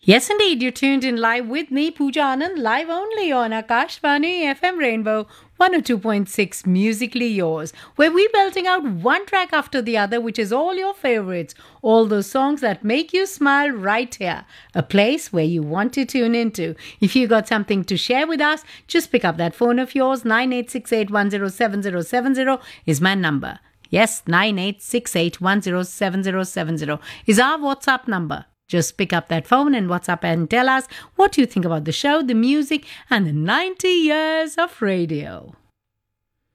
Yes, indeed. You're tuned in live with me, Pooja Anand, live only on Akashvani FM Rainbow 102.6 Musically Yours, where we're belting out one track after the other, which is all your favorites, all those songs that make you smile right here, a place where you want to tune into. If you got something to share with us, just pick up that phone of yours. 9868107070 is my number. Yes, 9868107070 is our WhatsApp number. Just pick up that phone and WhatsApp and tell us what you think about the show, the music, and the 90 years of radio.